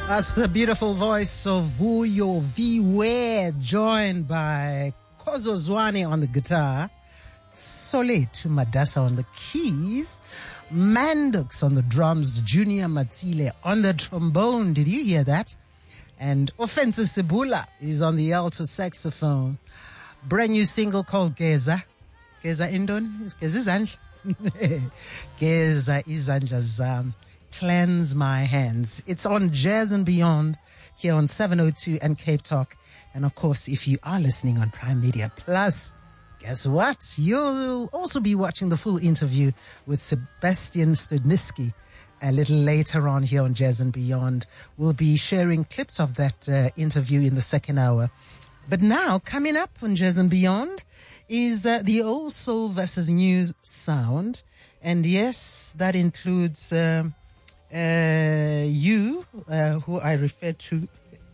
That's the beautiful voice of Vuyo Viwe, joined by Kozo Zwane on the guitar, Soletu Madasa on the keys, Mandux on the drums, Junior Matsile on the trombone. Did you hear that? And Offense Sibula is on the alto saxophone. Brand new single called Geza. Geza Indon? Geza Izandla. Geza Izandla's Cleanse My Hands. It's on Jazz and Beyond here on 702 and Cape Talk. And of course, if you are listening on Prime Media Plus, guess what? You'll also be watching the full interview with Sebastian Studnicki a little later on here on Jazz and Beyond. We'll be sharing clips of that interview in the second hour. But now, coming up on Jazz and Beyond is the old soul versus new sound. And yes, that includes you, who I refer to,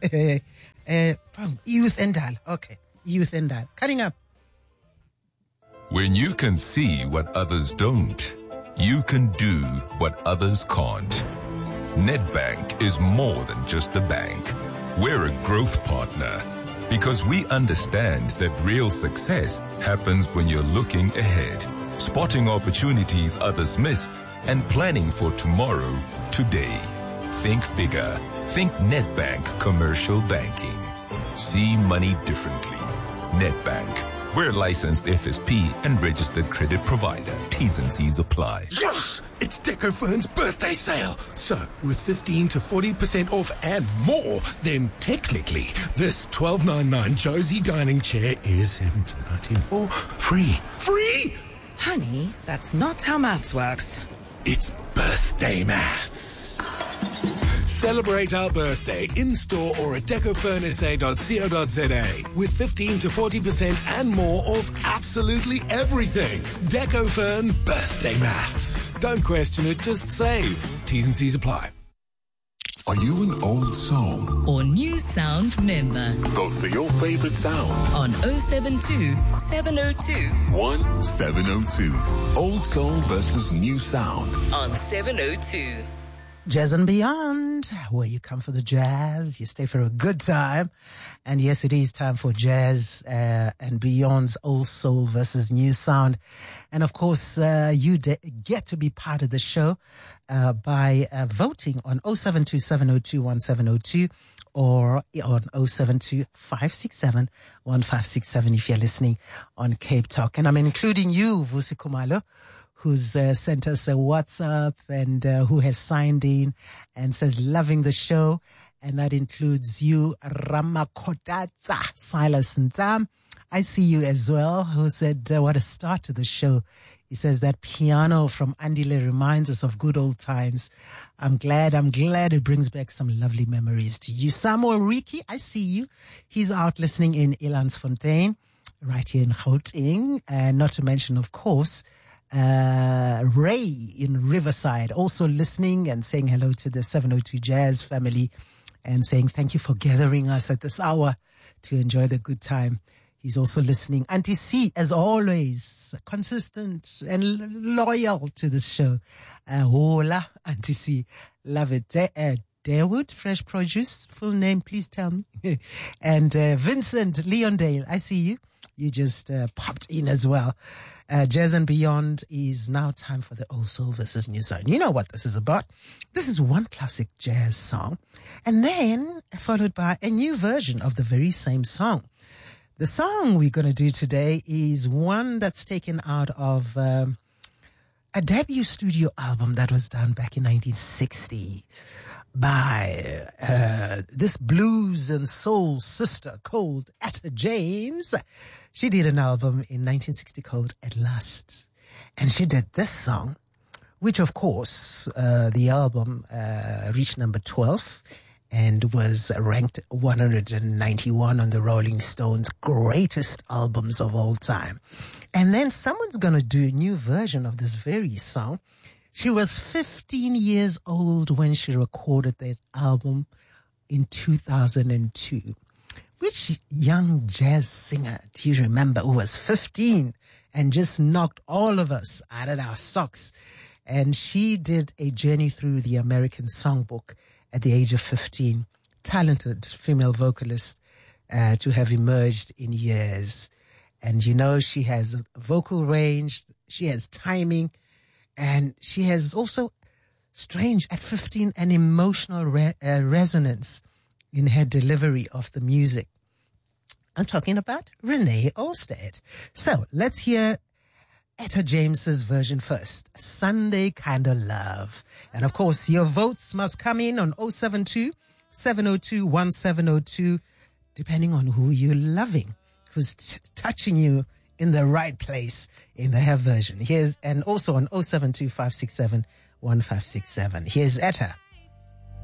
Youth Endal. Okay, Youth Endal. Cutting up. When you can see what others don't, you can do what others can't. Nedbank is more than just a bank. We're a growth partner because we understand that real success happens when you're looking ahead, spotting opportunities others miss, and planning for tomorrow today. Think bigger. Think Nedbank Commercial Banking. See money differently. Nedbank. We're a licensed FSP and registered credit provider. T's and C's apply. Yes! It's Decofern's birthday sale. So, with 15 to 40% off and more, then technically, this $12.99 Josie dining chair is $17.94 free. Free! Honey, that's not how maths works. It's birthday maths. Celebrate our birthday in-store or at decofurnsa.co.za with 15 to 40% and more off absolutely everything. Decofern birthday maths. Don't question it, just save. T's and C's apply. Are you an old soul or new sound member? Vote for your favorite sound on 072 702 1702. Old soul versus new sound on 702. Jazz and Beyond, where you come for the jazz, you stay for a good time. And yes, it is time for Jazz and Beyond's old soul versus new sound. And of course, you get to be part of the show by voting on 072-702-1702 or on 072-567-1567 if you're listening on Cape Talk. And I'm including you, Vusi Kumalo, who's sent us a WhatsApp and who has signed in and says, loving the show. And that includes you, Ramakotatsa, Silas Ntam. I see you as well, who said, what a start to the show. He says that piano from Andile reminds us of good old times. I'm glad it brings back some lovely memories to you. Samuel Riki, I see you. He's out listening in Elandsfontein, right here in Gauteng. And not to mention, of course, Ray in Riverside, also listening and saying hello to the 702 Jazz family and saying thank you for gathering us at this hour to enjoy the good time. He's also listening. Auntie C, as always, consistent and loyal to this show. Hola, Auntie C. Love it. Darewood, Fresh Produce, full name, please tell me. And Vincent Leondale, I see you. You just popped in as well. Jazz and Beyond is now time for the old soul versus new sound. You know what this is about. This is one classic jazz song and then followed by a new version of the very same song. The song we're going to do today is one that's taken out of a debut studio album that was done back in 1960 by this blues and soul sister called Etta James. She did an album in 1960 called At Last. And she did this song, which of course, the album reached number 12 and was ranked 191 on the Rolling Stones greatest albums of all time. And then someone's going to do a new version of this very song. She was 15 years old when she recorded that album in 2002. Which young jazz singer do you remember who was 15 and just knocked all of us out of our socks? And she did a journey through the American Songbook at the age of 15. Talented female vocalist to have emerged in years. And you know, she has a vocal range, she has timing, and she has also, strange, at 15, an emotional resonance in her delivery of the music. I'm talking about Renee Olstead. So let's hear Etta James's version first. Sunday Kinda Love. And of course, your votes must come in on 072-702-1702, depending on who you're loving, who's touching you in the right place in her version. And also on 072-567-1567. Here's Etta.